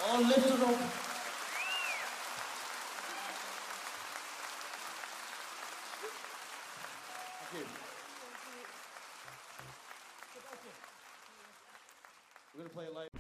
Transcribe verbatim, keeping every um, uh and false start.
All lifted up. Thank you. We're going to play a live.